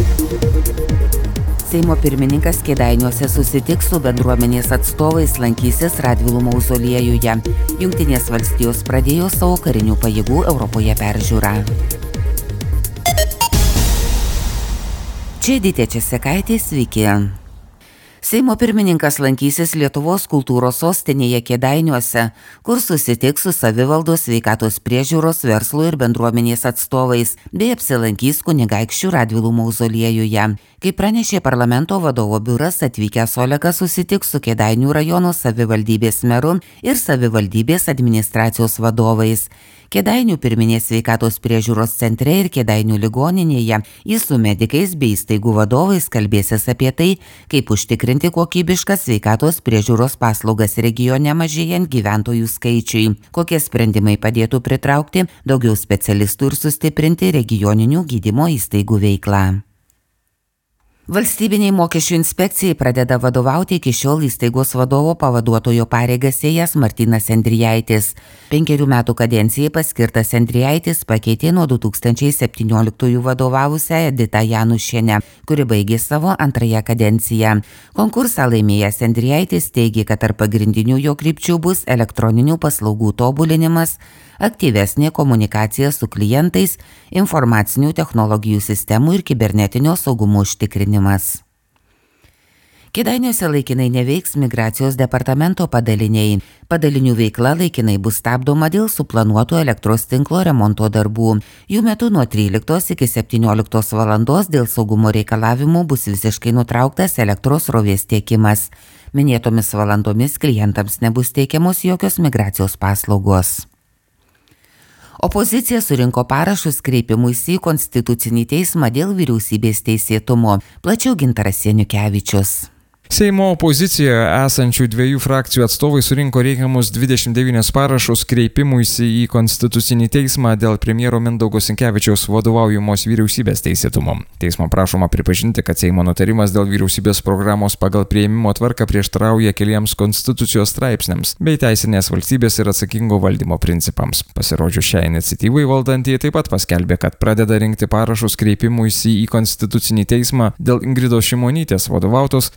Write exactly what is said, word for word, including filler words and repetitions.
Seimo pirmininkas Kėdainiuose susitiks su bendruomenės atstovais, lankysis Radvilų mauzoliejuje. Jungtinės valstijos pradėjo savo karinių pajėgų Europoje peržiūrą. Čia Edita Česekaitė, sveiki. Seimo pirmininkas lankysis Lietuvos kultūros sostinėje Kėdainiuose, kur susitiks su savivaldos, sveikatos priežiūros, verslo ir bendruomenės atstovais, bei apsilankys Kunigaikščių Radvilų mauzoliejuje. Kaip pranešė parlamento vadovo biuras, atvykęs Olekas susitiks su Kėdainių rajono savivaldybės meru ir savivaldybės administracijos vadovais. Kėdainių pirminės sveikatos priežiūros centre ir Kėdainių ligoninėje jis su medikais bei įstaigų vadovais kalbėsis apie tai, kaip užtikrinti kokybiškas sveikatos priežiūros paslaugas regione mažėjant gyventojų skaičiui, kokie sprendimai padėtų pritraukti daugiau specialistų ir sustiprinti regioninių gydymo įstaigų veiklą. Valstybiniai mokesčių inspekcijai pradeda vadovauti iki šiol įstaigos vadovo pavaduotojo pareigas ėjęs Martynas Endrijaitis. Penkerių metų kadencijai paskirtas Endrijaitis pakeitė nuo du tūkstančiai septynioliktųjų vadovavusią Editą Janušienę, kuri baigė savo antrąją kadenciją. Konkursą laimėjęs Endrijaitis teigė, kad tarp pagrindinių jo krypčių bus elektroninių paslaugų tobulinimas, aktyvesnė komunikacija su klientais, informacinių technologijų sistemų ir kibernetinio saugumo užtikrinimas. Kėdainiuose laikinai neveiks migracijos departamento padaliniai. Padalinių veikla laikinai bus stabdoma dėl suplanuotų elektros tinklo remonto darbų. Jų metu nuo tryliktos iki septynioliktos valandos dėl saugumo reikalavimų bus visiškai nutrauktas elektros srovės tiekimas. Minėtomis valandomis klientams nebus teikiamos jokios migracijos paslaugos. Opozicija surinko parašus kreipimuisi į Konstitucinį teismą dėl vyriausybės teisėtumo. Plačiau Gintaras Janukevičius. Seimo opozicijoje esančių dviejų frakcijų atstovai surinko reikiamus dvidešimt devynis parašus kreipimuisi į Konstitucinį teismą dėl premjero Mindaugo Sinkevičiaus vadovaujamos vyriausybės teisėtumo. Teismo prašoma pripažinti, kad Seimo nutarimas dėl vyriausybės programos pagal priėmimo tvarką prieštarauja keliems Konstitucijos straipsniams bei teisinės valstybės ir atsakingo valdymo principams. Pasirodžius šią iniciatyvai, valdantieji taip pat paskelbė, kad pradeda rinkti parašus kreipimuisi į Konstitucinį teismą dėl Ingridos Šimonytės vadovautos